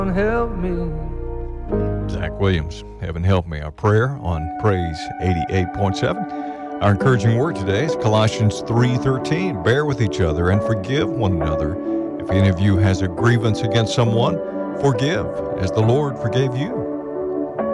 Help me. Zach Williams, Heaven Help Me, our prayer on Praise 88.7. Our encouraging word today is Colossians 3:13. Bear with each other and forgive one another. If any of you has a grievance against someone, forgive as the Lord forgave you.